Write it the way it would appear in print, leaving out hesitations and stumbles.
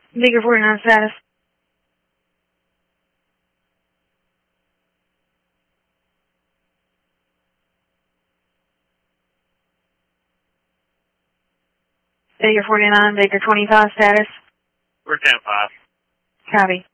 Baker 49 status. Baker 49, Baker 25 status. We're 10-5. Copy.